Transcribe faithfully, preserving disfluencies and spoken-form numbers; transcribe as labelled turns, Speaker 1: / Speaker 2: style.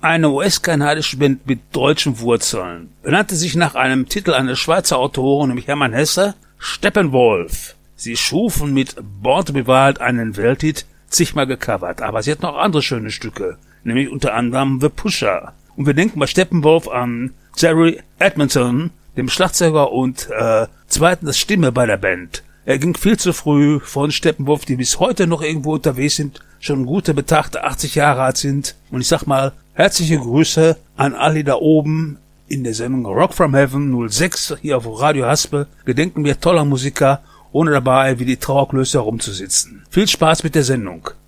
Speaker 1: eine U S-kanadische Band mit deutschen Wurzeln. Benannte sich nach einem Titel eines Schweizer Autoren, nämlich Hermann Hesse, Steppenwolf. Sie schufen mit Born to be Wild einen Welthit, zigmal gecovert, aber sie hatten auch andere schöne Stücke, nämlich unter anderem The Pusher. Und wir denken bei Steppenwolf an Jerry Edmonton, dem Schlagzeuger und äh, zweitens Stimme bei der Band. Er ging viel zu früh von Steppenwolf, die bis heute noch irgendwo unterwegs sind, schon gute Betagte achtzig Jahre alt sind. Und ich sag mal, herzliche Grüße an alle da oben in der Sendung Rock from Heaven null sechs hier auf Radio Haspel. Gedenken wir toller Musiker, ohne dabei wie die Trauerklöße herumzusitzen. Viel Spaß mit der Sendung.